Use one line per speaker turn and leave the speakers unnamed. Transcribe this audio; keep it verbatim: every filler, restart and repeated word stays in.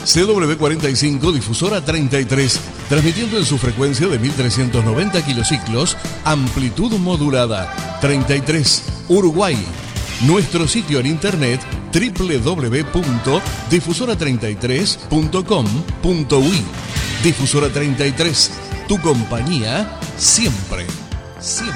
C W cuarenta y cinco, difusora treinta y tres, transmitiendo en su frecuencia de mil trescientos noventa kilociclos, amplitud modulada. treinta y tres, Uruguay. Nuestro sitio en internet doble u doble u doble u punto difusora treinta y tres punto com punto uy. Difusora treinta y tres, tu compañía siempre, siempre.